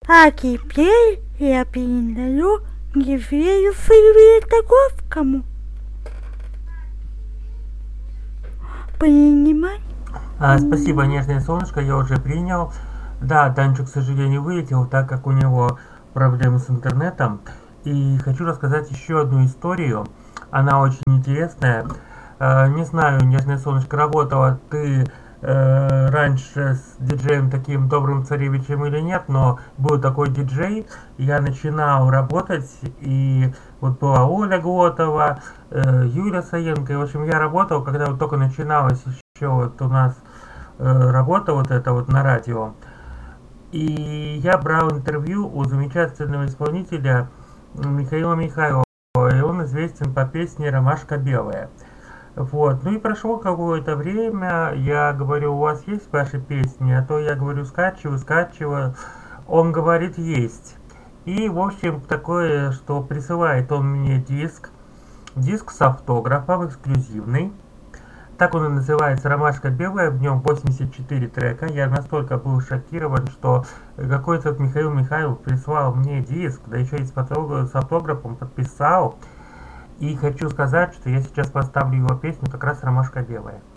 А теперь я передаю Ефрею Фриветаковскому. Принимай. Спасибо, нежное солнышко, я уже принял. Да, Данчик, к сожалению, вылетел, так как у него проблемы с интернетом. И хочу рассказать еще одну историю. Она очень интересная. Не знаю, нежное солнышко, работала ты раньше с диджеем таким добрым царевичем или нет, но был такой диджей, я начинал работать, и вот была Оля Глотова, Юля Саенко, и, в общем, я работал, когда вот только начиналось еще вот у нас работа вот эта вот на радио. И я брал интервью у замечательного исполнителя Михаила Михайлова, и он известен по песне «Ромашка белая». Вот, ну и прошло какое-то время, я говорю, у вас есть ваши песни, а то я говорю, скачиваю, он говорит, есть. И, в общем, такое, что присылает он мне диск с автографом, эксклюзивный, так он и называется «Ромашка белая», в нем 84 трека. Я настолько был шокирован, что какой-то Михаил Михайлов прислал мне диск, да еще и с автографом подписал. И хочу сказать, что я сейчас поставлю его песню как раз «Ромашка белая».